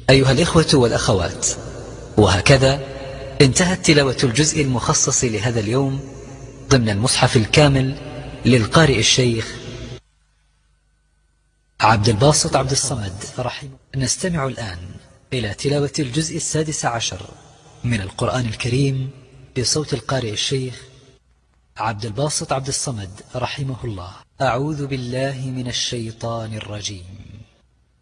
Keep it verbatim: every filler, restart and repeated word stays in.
أيها الإخوة والأخوات، وهكذا انتهت تلاوة الجزء المخصص لهذا اليوم ضمن المصحف الكامل للقارئ الشيخ عبد الباسط عبد الصمد رحمه. نستمع الآن إلى تلاوة الجزء السادس عشر من القرآن الكريم بصوت القارئ الشيخ عبد الباسط عبد الصمد رحمه الله. أعوذ بالله من الشيطان الرجيم.